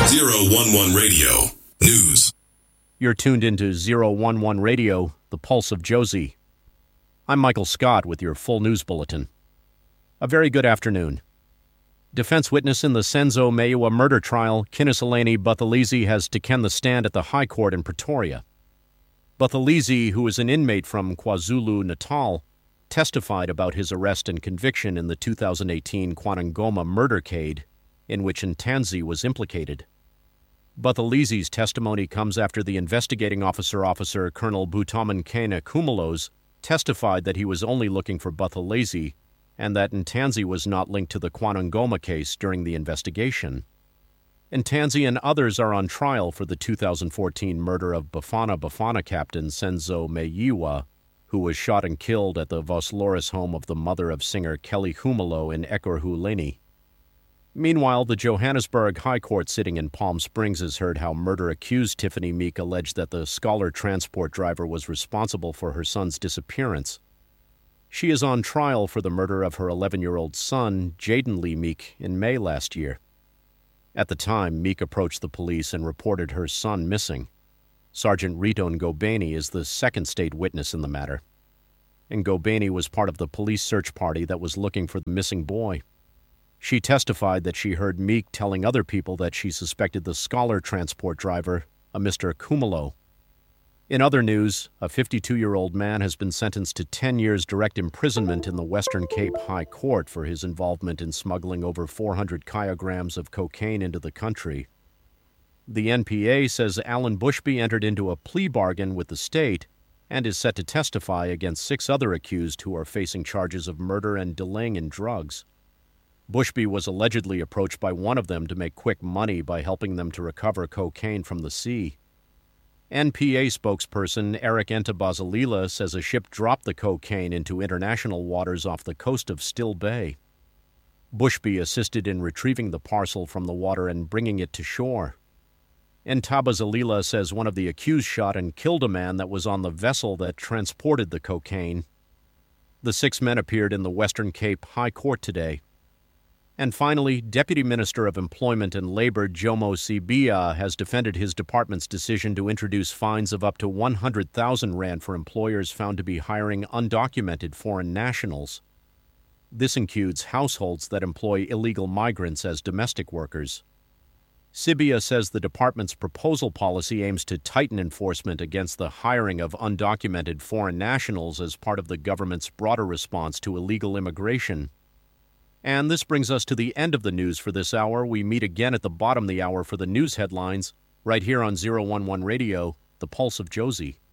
011 Radio News. You're tuned into 011 Radio, the Pulse of Josie. I'm Michael Scott with your full news bulletin. A very good afternoon. Defense witness in the Senzo Meyiwa murder trial, Kinnisalani Buthelezi, has taken the stand at the High Court in Pretoria. Buthelezi, who is an inmate from KwaZulu-Natal, testified about his arrest and conviction in the 2018 KwaNongoma murdercade, in which Ntanzi was implicated. Buthelezi's testimony comes after the investigating officer Colonel Butamankena Kumulos testified that he was only looking for Buthelezi and that Ntanzi was not linked to the KwaNongoma case during the investigation. Ntanzi and others are on trial for the 2014 murder of Bafana captain Senzo Meyiwa, who was shot and killed at the Vosloorus home of the mother of singer Kelly Khumalo in Ekurhuleni. Meanwhile, the Johannesburg High Court sitting in Palm Springs has heard how murder-accused Tiffany Meek alleged that the Scholar transport driver was responsible for her son's disappearance. She is on trial for the murder of her 11-year-old son, Jaden Lee Meek, in May last year. At the time, Meek approached the police and reported her son missing. Sergeant Rito Ngobeni is the second state witness in the matter. Ngobeni was part of the police search party that was looking for the missing boy. She testified that she heard Meek telling other people that she suspected the Scholar transport driver, a Mr. Khumalo. In other news, a 52-year-old man has been sentenced to 10 years direct imprisonment in the Western Cape High Court for his involvement in smuggling over 400 kilograms of cocaine into the country. The NPA says Alan Bushby entered into a plea bargain with the state and is set to testify against 6 other accused who are facing charges of murder and dealing in drugs. Bushby was allegedly approached by one of them to make quick money by helping them to recover cocaine from the sea. NPA spokesperson Eric Ntobazalila says a ship dropped the cocaine into international waters off the coast of Still Bay. Bushby assisted in retrieving the parcel from the water and bringing it to shore. Ntobazalila says one of the accused shot and killed a man that was on the vessel that transported the cocaine. The 6 men appeared in the Western Cape High Court today. And finally, Deputy Minister of Employment and Labor Jomo Sibiya has defended his department's decision to introduce fines of up to 100,000 rand for employers found to be hiring undocumented foreign nationals. This includes households that employ illegal migrants as domestic workers. Sibiya says the department's proposal policy aims to tighten enforcement against the hiring of undocumented foreign nationals as part of the government's broader response to illegal immigration. And this brings us to the end of the news for this hour. We meet again at the bottom of the hour for the news headlines, right here on 011 Radio, the Pulse of Josie.